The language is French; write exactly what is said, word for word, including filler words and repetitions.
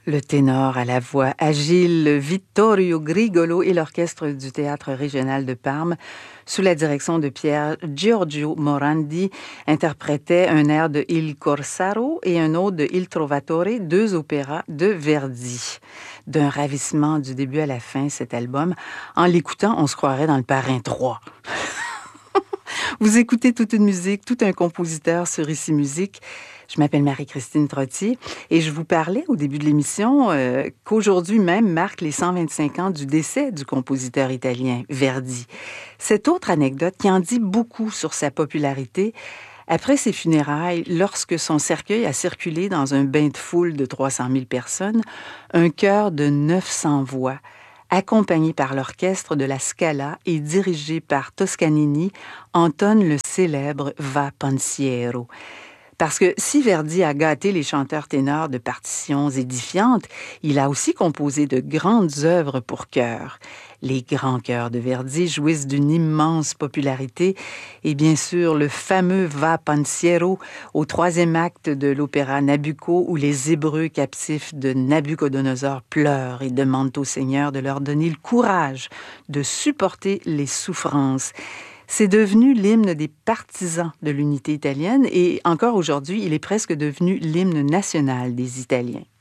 Le ténor à la voix agile Vittorio Grigolo et l'orchestre du Théâtre régional de Parme, sous la direction de Pier Giorgio Morandi, interprétaient un air de Il Corsaro et un autre de Il Trovatore, deux opéras de Verdi. D'un ravissement du début à la fin, cet album. En l'écoutant, on se croirait dans Le Parrain trois. Vous écoutez toute une musique, tout un compositeur sur Ici Musique. Je m'appelle Marie-Christine Trottier et je vous parlais au début de l'émission euh, qu'aujourd'hui même marque les cent vingt-cinq ans du décès du compositeur italien Verdi. Cette autre anecdote qui en dit beaucoup sur sa popularité, après ses funérailles, lorsque son cercueil a circulé dans un bain de foule de trois cent mille personnes, un chœur de neuf cents voix, accompagné par l'orchestre de la Scala et dirigé par Toscanini, entonne le célèbre Va Pensiero. Parce que si Verdi a gâté les chanteurs ténors de partitions édifiantes, il a aussi composé de grandes œuvres pour chœur. Les grands chœurs de Verdi jouissent d'une immense popularité et bien sûr le fameux Va Pensiero au troisième acte de l'opéra Nabucco où les Hébreux captifs de Nabuchodonosor pleurent et demandent au Seigneur de leur donner le courage de supporter les souffrances. C'est devenu l'hymne des partisans de l'unité italienne et encore aujourd'hui, il est presque devenu l'hymne national des Italiens.